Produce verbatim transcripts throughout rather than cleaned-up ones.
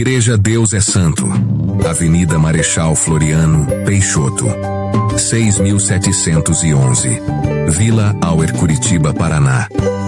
Igreja Deus é Santo, Avenida Marechal Floriano Peixoto, seis mil setecentos e onze, Vila Auer, Curitiba, Paraná.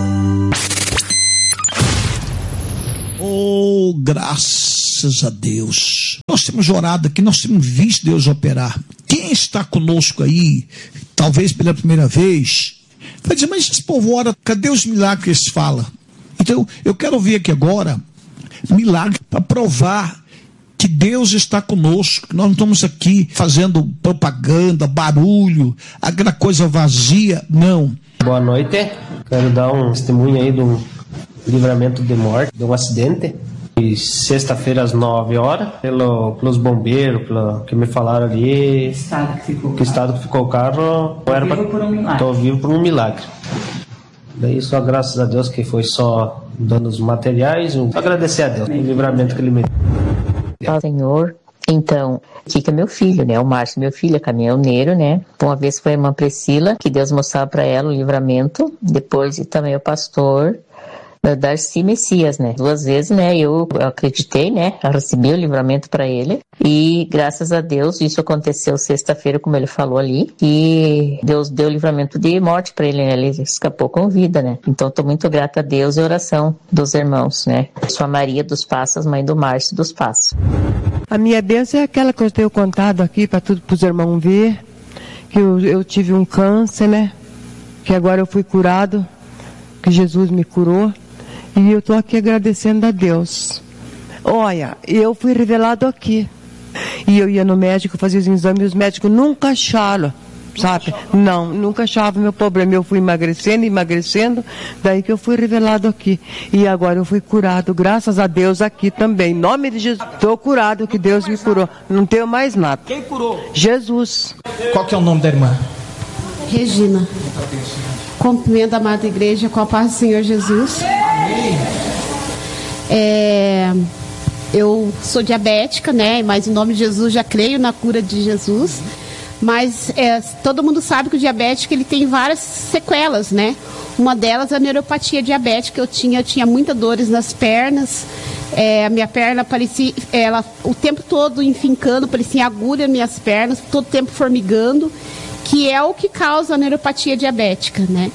Oh, graças a Deus. Nós temos orado aqui, nós temos visto Deus operar. Quem está conosco aí, talvez pela primeira vez, vai dizer, mas esse povo ora, cadê os milagres que eles falam? Então, eu quero ver aqui agora milagre para provar que Deus está conosco. Nós não estamos aqui fazendo propaganda, barulho, aquela coisa vazia, não. Boa noite, quero dar um testemunho aí de um livramento de morte, de um acidente. E sexta-feira às nove horas, pelo, pelos bombeiros, pelo que me falaram ali, que estado que ficou, que estado que ficou o carro, estou vivo, pra, por um milagre. Tô vivo por um milagre. Daí só graças a Deus que foi só danos materiais, um, agradecer a Deus o livramento que ele me deu. Senhor, então, Kika é meu filho, né? O Márcio, meu filho, é caminhoneiro, né? Uma vez foi a irmã Priscila, que Deus mostrava para ela o livramento, depois e também o pastor Darcy Messias, né? Duas vezes, né? Eu, eu acreditei, né? Eu recebi o livramento para ele e graças a Deus isso aconteceu sexta-feira, como ele falou ali, e Deus deu o livramento de morte para ele, né? Ele escapou com vida, né? Então estou muito grata a Deus e a oração dos irmãos, né? Sou a Maria dos Passos, mãe do Márcio dos Passos. A minha bênção é aquela que eu tenho contado aqui para tudo para os irmãos ver, que eu, eu tive um câncer, né? Que agora eu fui curado, que Jesus me curou. E eu estou aqui agradecendo a Deus. Olha, eu fui revelado aqui. E eu ia no médico fazer os exames e os médicos nunca acharam, sabe? Não, nunca achavam meu problema. Eu fui emagrecendo, emagrecendo, daí que eu fui revelado aqui. E agora eu fui curado, graças a Deus, aqui também. Em nome de Jesus, estou curado, que Deus me curou. Não tenho mais nada. Quem curou? Jesus. Qual que é o nome da irmã? Regina. Cumprimento a amada igreja com a paz do Senhor Jesus. É, eu sou diabética, né? Mas em nome de Jesus já creio na cura de Jesus. Mas é, todo mundo sabe que o diabético ele tem várias sequelas, né? Uma delas é a neuropatia diabética. Eu tinha, eu tinha muitas dores nas pernas. É, a minha perna parecia, ela o tempo todo enfincando, parecia agulha nas minhas pernas, todo tempo formigando, que é o que causa a neuropatia diabética, né?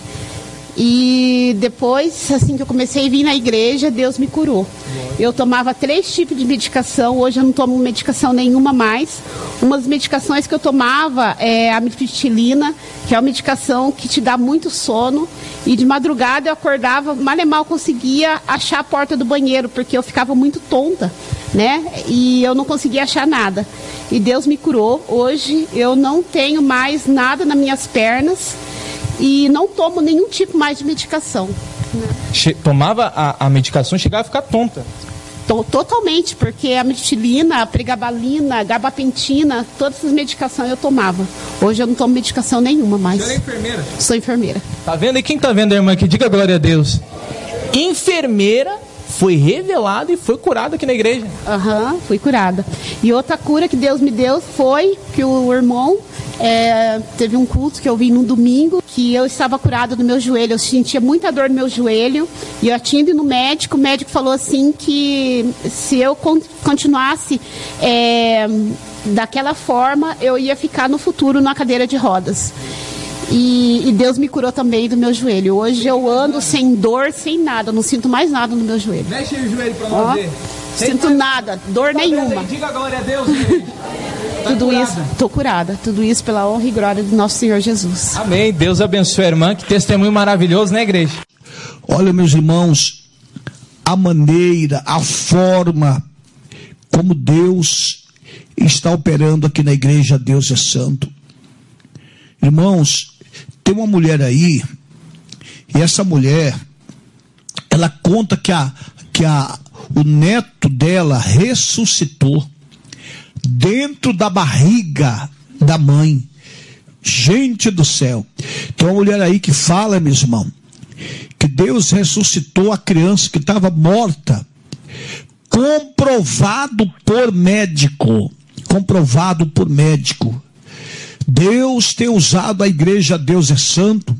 E depois, assim que eu comecei a vir na igreja, Deus me curou. Eu tomava três tipos de medicação, hoje eu não tomo medicação nenhuma mais. Uma das medicações que eu tomava é a amitriptilina, que é uma medicação que te dá muito sono. E de madrugada eu acordava, mal e mal conseguia achar a porta do banheiro, porque eu ficava muito tonta, né? E eu não conseguia achar nada. E Deus me curou. Hoje eu não tenho mais nada nas minhas pernas. E não tomo nenhum tipo mais de medicação. Né? Che- tomava a, a medicação e chegava a ficar tonta? Tô, totalmente, porque a amitriptilina, a pregabalina, a gabapentina, todas essas medicações eu tomava. Hoje eu não tomo medicação nenhuma mais. Você é enfermeira? Sou enfermeira. Tá vendo? E quem tá vendo a irmã aqui? Diga glória a Deus. Enfermeira foi revelada e foi curada aqui na igreja. Aham, uhum, fui curada. E outra cura que Deus me deu foi que o irmão... É, teve um culto que eu vim num domingo que eu estava curada do meu joelho, eu sentia muita dor no meu joelho e eu tinha ido no médico, o médico falou assim que se eu con- continuasse é, daquela forma eu ia ficar no futuro na cadeira de rodas. E, e Deus me curou também do meu joelho. Hoje eu ando sem dor, sem nada, não sinto mais nada no meu joelho. Mexe o joelho pra nós ver. Sinto nada, dor tá nenhuma. Diga glória a Deus, gente. Tá tudo curada. isso, estou curada. Tudo isso pela honra e glória do nosso Senhor Jesus. Amém. Deus abençoe a irmã. Que testemunho maravilhoso, né, igreja? Olha, meus irmãos, a maneira, a forma como Deus está operando aqui na igreja Deus é Santo. Irmãos, tem uma mulher aí, e essa mulher, ela conta que, a, que a, o neto dela ressuscitou dentro da barriga da mãe. Gente do céu. Tem uma mulher aí que fala, meu irmão, que Deus ressuscitou a criança que estava morta. Comprovado por médico. Comprovado por médico. Deus tem usado a igreja Deus é Santo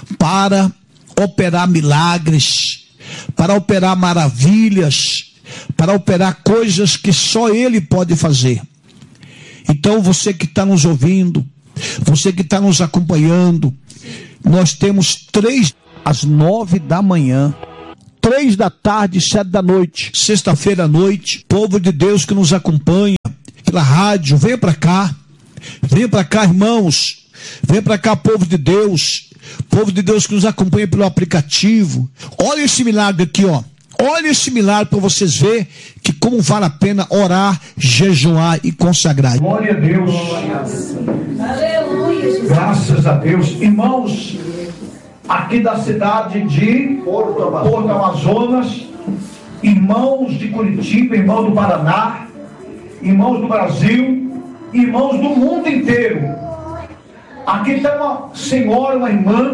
para operar milagres, para operar maravilhas, para operar coisas que só Ele pode fazer. Então você que está nos ouvindo, você que está nos acompanhando, nós temos três às nove da manhã, três da tarde, sete da noite, sexta-feira à noite. Povo de Deus que nos acompanha pela rádio, venha para cá, venha para cá, irmãos, venha para cá, povo de Deus, povo de Deus que nos acompanha pelo aplicativo. Olha esse milagre aqui, ó. Olha esse milagre para vocês verem que como vale a pena orar, jejuar e consagrar. Glória a Deus. Graças a Deus. Irmãos, aqui da cidade de Porto Amazonas, irmãos de Curitiba, irmãos do Paraná, irmãos do Brasil, irmãos do mundo inteiro. Aqui está uma senhora, uma irmã,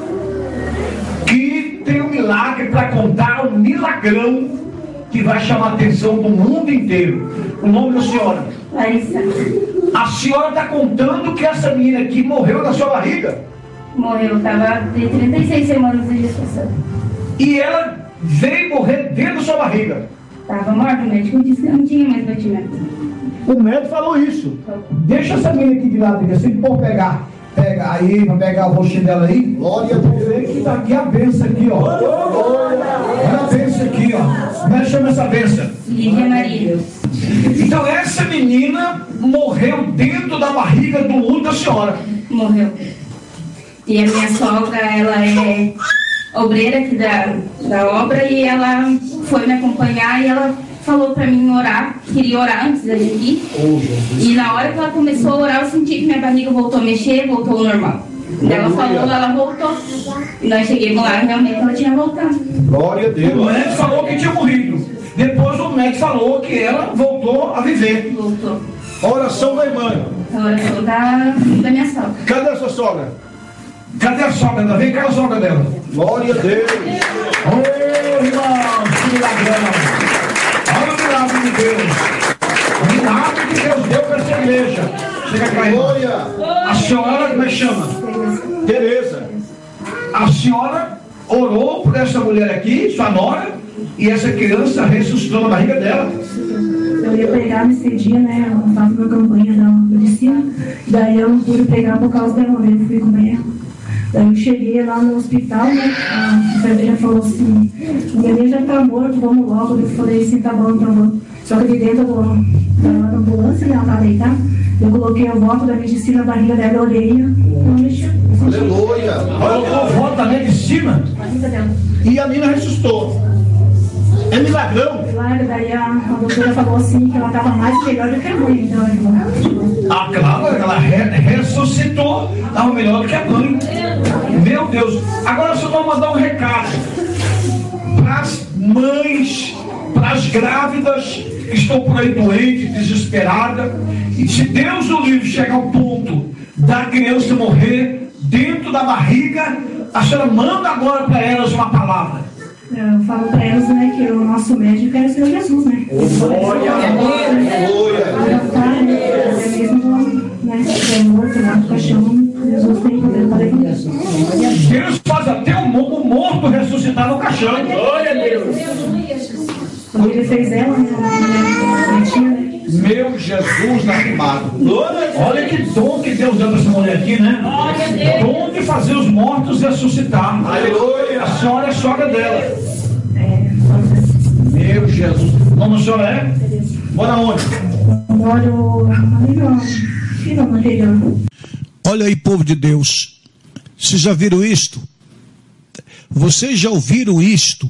que tem um milagre para contar, um milagrão que vai chamar a atenção do mundo inteiro. O nome da senhora? Larissa. A senhora está contando que essa menina aqui morreu na sua barriga? Morreu, estava de trinta e seis semanas de gestação. E ela veio morrer dentro da sua barriga? Estava morta, o médico disse que não tinha mais batimento. O médico falou isso. Deixa essa menina aqui de lado, assim, por pegar. Pega aí, vai pegar o rostinho dela aí. Glória a Deus. Que tá aqui a benção aqui, ó. Olha a benção aqui, ó. Como é que chama essa benção? Lídia Maria. Então essa menina morreu dentro da barriga do útero da senhora. Morreu. E a minha sogra, ela é obreira aqui da, da obra e ela foi me acompanhar e ela falou pra mim orar, queria orar antes da gente ir. E na hora que ela começou a orar, eu senti que minha barriga voltou a mexer, voltou ao normal. Ela falou, ela voltou. E nós chegamos lá, realmente ela tinha voltado. Glória a Deus. O médico falou que tinha morrido. Depois o médico falou que ela voltou a viver. Voltou. A oração da irmã. A oração da, da minha sogra. Cadê a sua sogra? Cadê a sogra dela? Vem cá a sogra dela. Glória a Deus. Ô, irmão, que milagrão. Olha o milagre de Deus. O milagre que Deus deu para essa igreja. Chega cá, irmã. A senhora, como é que chama? Tereza. A senhora orou por essa mulher aqui, sua nora, e essa criança ressuscitou na barriga dela. Eu ia pregar nesse dia, né? Eu faço uma campanha da medicina. Daí eu não pude pregar por causa da mulher, eu fui com ela. Daí eu cheguei lá no hospital, né? A enfermeira falou assim: o neném já tá morto, vamos logo. Eu falei assim: tá bom, tá bom. Só que de dentro do, da ambulância, né? Ela tá deitada. Eu coloquei o voto da medicina na barriga dela, eu olhei, não mexeu. Aleluia! Colocou o voto da medicina e a menina ressuscitou. É milagrão. Claro, daí a, a doutora falou assim que ela estava mais melhor do que a mãe. Então, ah, claro, ela re, ressuscitou, estava melhor do que a mãe. Meu Deus. Agora só vou mandar um recado para as mães, para as grávidas que estão por aí doentes, desesperadas. E se Deus o livre chegar ao ponto da criança morrer dentro da barriga, a senhora manda agora para elas uma palavra. Eu falo para elas, né, que o nosso médico é o Senhor Jesus, né? Glória, glória. Adaptar, né? É mesmo, né? É morto lá no caixão, Jesus tem poder para isso. Deus faz até o morto ressuscitar no caixão. Glória a Deus. Quando ele fez ela, né? né? Meu Jesus arrimado. Olha que dom que Deus deu para essa mulher aqui, né? Dom de fazer os mortos ressuscitar. Aleluia. A senhora é a sogra dela. É, meu Jesus. O nome da senhora é? Mora onde? Moro ali no final do interior. Olha aí, povo de Deus. Vocês já viram isto? Vocês já ouviram isto?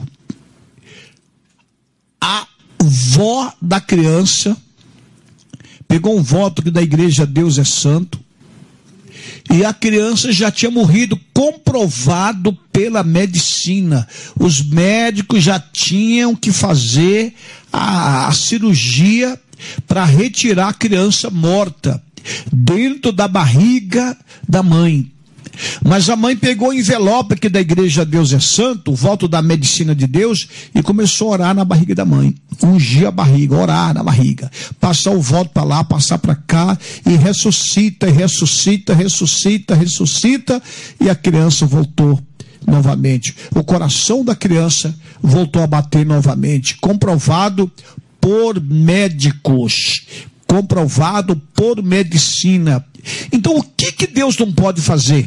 A vó da criança pegou um voto que da igreja Deus é Santo, e a criança já tinha morrido, comprovado pela medicina. Os médicos já tinham que fazer a, a cirurgia para retirar a criança morta dentro da barriga da mãe. Mas a mãe pegou o envelope aqui da igreja Deus é Santo, o voto da medicina de Deus, e começou a orar na barriga da mãe. Ungir a barriga, orar na barriga. Passar o voto para lá, passar para cá, e ressuscita, e ressuscita, ressuscita, ressuscita, e a criança voltou novamente. O coração da criança voltou a bater novamente. Comprovado por médicos, comprovado por medicina. Então, o que que Deus não pode fazer?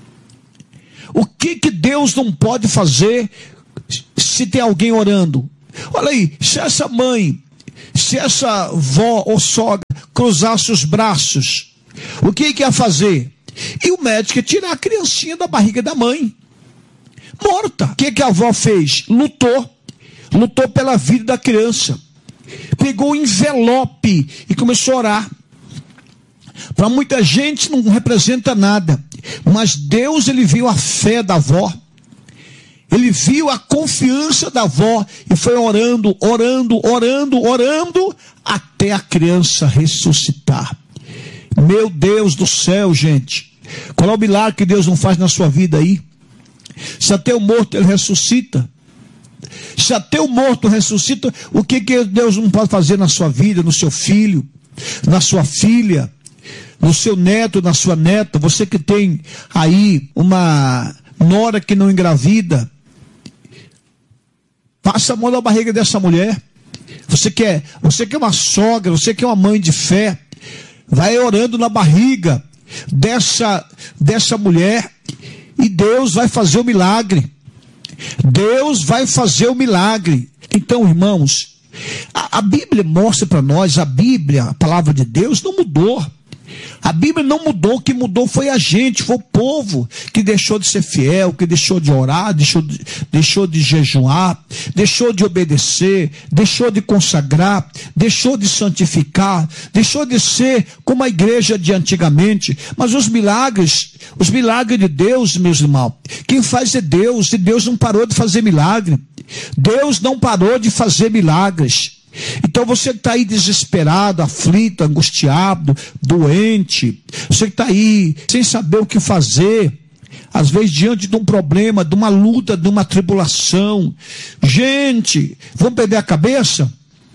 O que que Deus não pode fazer se tem alguém orando? Olha aí, se essa mãe, se essa vó ou sogra cruzasse os braços, o que que ia fazer? E o médico ia tirar a criancinha da barriga da mãe, morta. O que que a avó fez? Lutou. Lutou pela vida da criança. Pegou o envelope e começou a orar. Para muita gente não representa nada, mas Deus, ele viu a fé da avó, ele viu a confiança da avó e foi orando, orando, orando, orando até a criança ressuscitar. Meu Deus do céu, gente, qual é o milagre que Deus não faz na sua vida aí? Se até o morto ele ressuscita, se até o morto ressuscita, o que que Deus não pode fazer na sua vida, no seu filho, na sua filha, no seu neto, na sua neta? Você que tem aí uma nora que não engravida, passa a mão na barriga dessa mulher. Você que é, você que é uma sogra, você que é uma mãe de fé, vai orando na barriga dessa, dessa mulher e Deus vai fazer o milagre. Deus vai fazer o milagre. Então, irmãos, a, a Bíblia mostra para nós, a Bíblia, a palavra de Deus não mudou. A Bíblia não mudou, o que mudou foi a gente, foi o povo que deixou de ser fiel, que deixou de orar, deixou de, deixou de jejuar, deixou de obedecer, deixou de consagrar, deixou de santificar, deixou de ser como a igreja de antigamente. Mas os milagres, os milagres de Deus, meus irmãos, quem faz é Deus, e Deus não parou de fazer milagre. Deus não parou de fazer milagres. Então você que está aí desesperado, aflito, angustiado, doente, você que está aí sem saber o que fazer, às vezes diante de um problema, de uma luta, de uma tribulação, gente, vamos perder a cabeça?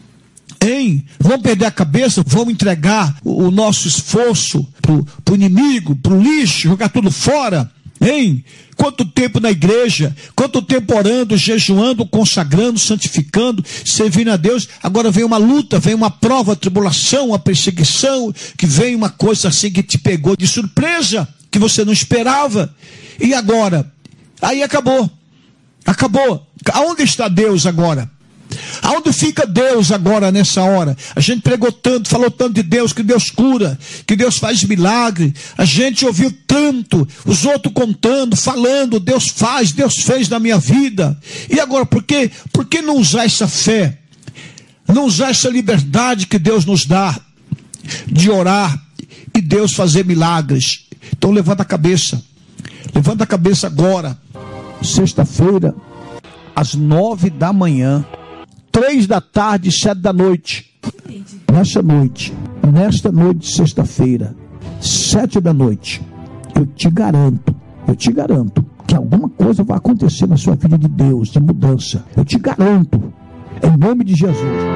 Hein? Vamos perder a cabeça? Vamos entregar o, o nosso esforço para o inimigo, para o lixo, jogar tudo fora? Hein? Quanto tempo na igreja, quanto tempo orando, jejuando, consagrando, santificando, servindo a Deus. Agora vem uma luta, vem uma prova, tribulação, uma perseguição, que vem uma coisa assim que te pegou de surpresa, que você não esperava. E agora? Aí acabou. Acabou. Aonde está Deus agora? Aonde fica Deus agora nessa hora? A gente pregou tanto, falou tanto de Deus, que Deus cura, que Deus faz milagre. A gente ouviu tanto, os outros contando, falando, Deus faz, Deus fez na minha vida. E agora, por quê? Por que não usar essa fé? Não usar essa liberdade que Deus nos dá de orar e Deus fazer milagres? Então levanta a cabeça. Levanta a cabeça agora. Sexta-feira, às nove da manhã. Três da tarde, sete da noite. Nessa noite, nesta noite de sexta-feira, sete da noite, eu te garanto, eu te garanto que alguma coisa vai acontecer na sua vida de Deus, de mudança. Eu te garanto, em nome de Jesus.